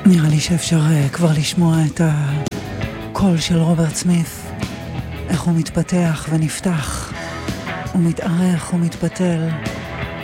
נראה לי שאפשר כבר לשמוע את הקול של רוברט סמית, איך הוא מתפתח ונפתח, הוא מתארך ומתפתל.